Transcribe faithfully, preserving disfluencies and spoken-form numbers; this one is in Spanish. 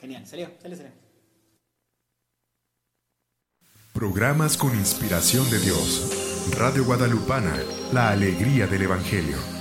genial. Salió, salió, salió. Programas con inspiración de Dios. Radio Guadalupana, la alegría del Evangelio.